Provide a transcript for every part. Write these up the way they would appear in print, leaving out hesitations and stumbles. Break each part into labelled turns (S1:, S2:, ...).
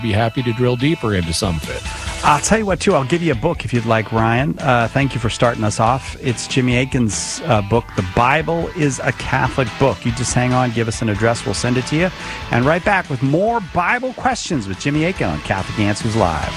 S1: Be happy to drill deeper into some of it.
S2: I'll tell you what, too. I'll give you a book if you'd like, Ryan. Thank you for starting us off. It's Jimmy Akin's book, The Bible is a Catholic Book. You just hang on, give us an address, we'll send it to you. And right back with more Bible questions with Jimmy Akin on Catholic Answers Live.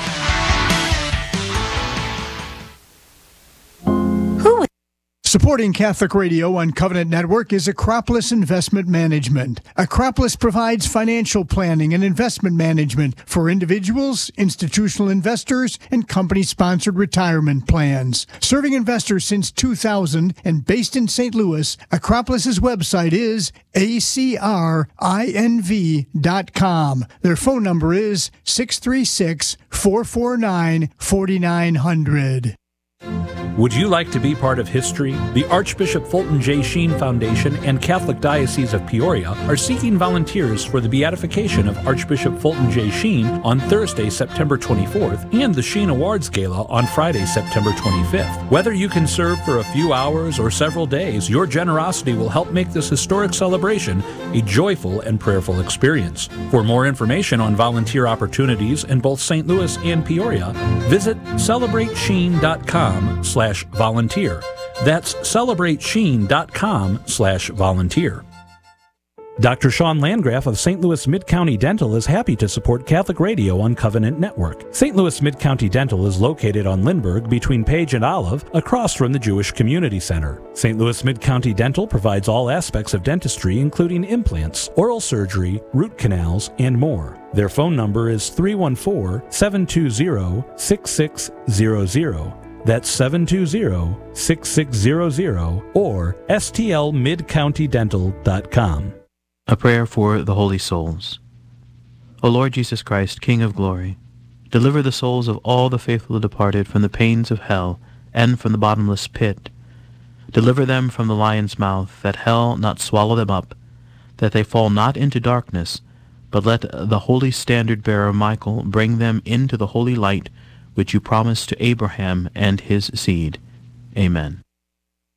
S3: Supporting Catholic Radio on Covenant Network is Acropolis Investment Management. Acropolis provides financial planning and investment management for individuals, institutional investors, and company-sponsored retirement plans. Serving investors since 2000 and based in St. Louis, Acropolis's website is acrinv.com. Their phone number is 636-449-4900.
S4: Would you like to be part of history? The Archbishop Fulton J. Sheen Foundation and Catholic Diocese of Peoria are seeking volunteers for the beatification of Archbishop Fulton J. Sheen on Thursday, September 24th, and the Sheen Awards Gala on Friday, September 25th. Whether you can serve for a few hours or several days, your generosity will help make this historic celebration a joyful and prayerful experience. For more information on volunteer opportunities in both St. Louis and Peoria, visit celebratesheen.com/volunteer. That's celebratesheen.com/volunteer. Dr. Sean Landgraf of St. Louis Mid-County Dental is happy to support Catholic Radio on Covenant Network. St. Louis Mid-County Dental is located on Lindbergh between Page and Olive, across from the Jewish Community Center. St. Louis Mid-County Dental provides all aspects of dentistry, including implants, oral surgery, root canals, and more. Their phone number is 314-720-6600. That's 720-6600 or stlmidcountydental.com.
S5: A prayer for the holy souls. O Lord Jesus Christ, King of glory, deliver the souls of all the faithful departed from the pains of hell and from the bottomless pit. Deliver them from the lion's mouth, that hell not swallow them up, that they fall not into darkness, but let the holy standard-bearer Michael bring them into the holy light which you promised to Abraham and his seed. Amen.